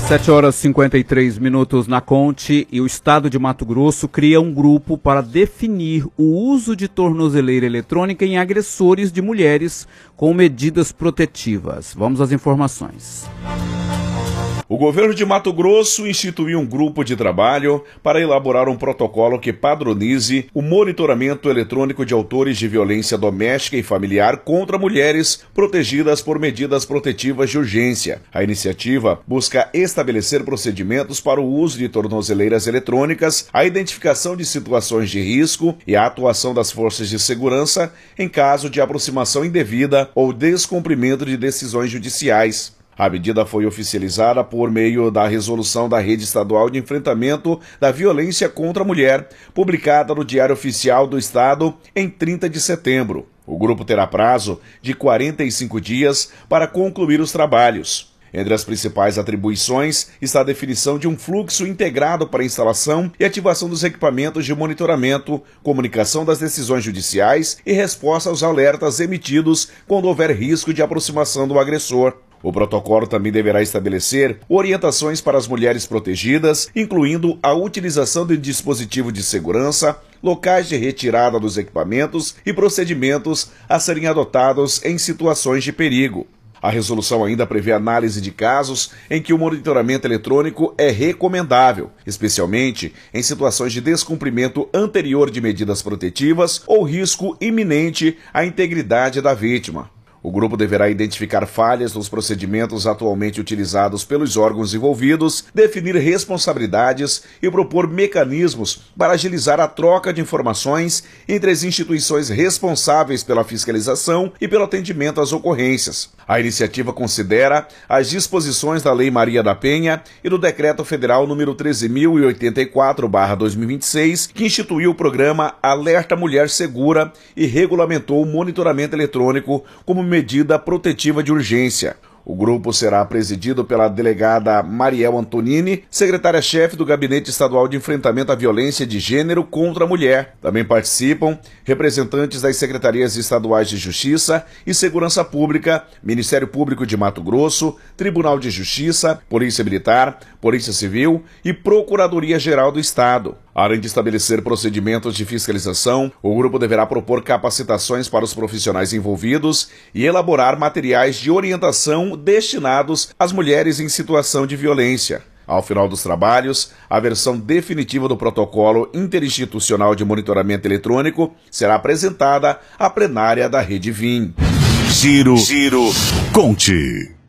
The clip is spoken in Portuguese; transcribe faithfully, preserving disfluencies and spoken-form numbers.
sete horas e cinquenta e três minutos na Conte, e o Estado de Mato Grosso cria um grupo para definir o uso de tornozeleira eletrônica em agressores de mulheres com medidas protetivas. Vamos às informações. O governo de Mato Grosso instituiu um grupo de trabalho para elaborar um protocolo que padronize o monitoramento eletrônico de autores de violência doméstica e familiar contra mulheres protegidas por medidas protetivas de urgência. A iniciativa busca estabelecer procedimentos para o uso de tornozeleiras eletrônicas, a identificação de situações de risco e a atuação das forças de segurança em caso de aproximação indevida ou descumprimento de decisões judiciais. A medida foi oficializada por meio da resolução da Rede Estadual de Enfrentamento da Violência contra a Mulher, publicada no Diário Oficial do Estado em trinta de setembro. O grupo terá prazo de quarenta e cinco dias para concluir os trabalhos. Entre as principais atribuições está a definição de um fluxo integrado para a instalação e ativação dos equipamentos de monitoramento, comunicação das decisões judiciais e resposta aos alertas emitidos quando houver risco de aproximação do agressor. O protocolo também deverá estabelecer orientações para as mulheres protegidas, incluindo a utilização de dispositivo de segurança, locais de retirada dos equipamentos e procedimentos a serem adotados em situações de perigo. A resolução ainda prevê análise de casos em que o monitoramento eletrônico é recomendável, especialmente em situações de descumprimento anterior de medidas protetivas ou risco iminente à integridade da vítima. O grupo deverá identificar falhas nos procedimentos atualmente utilizados pelos órgãos envolvidos, definir responsabilidades e propor mecanismos para agilizar a troca de informações entre as instituições responsáveis pela fiscalização e pelo atendimento às ocorrências. A iniciativa considera as disposições da Lei Maria da Penha e do Decreto Federal número treze mil e oitenta e quatro barra dois mil e vinte e seis, que instituiu o programa Alerta Mulher Segura e regulamentou o monitoramento eletrônico como medida protetiva de urgência. O grupo será presidido pela delegada Mariel Antonini, secretária-chefe do Gabinete Estadual de Enfrentamento à Violência de Gênero contra a Mulher. Também participam representantes das Secretarias Estaduais de Justiça e Segurança Pública, Ministério Público de Mato Grosso, Tribunal de Justiça, Polícia Militar, Polícia Civil e Procuradoria-Geral do Estado. Além de estabelecer procedimentos de fiscalização, o grupo deverá propor capacitações para os profissionais envolvidos e elaborar materiais de orientação destinados às mulheres em situação de violência. Ao final dos trabalhos, a versão definitiva do protocolo interinstitucional de monitoramento eletrônico será apresentada à plenária da Rede V I M. Giro, Giro, Conte.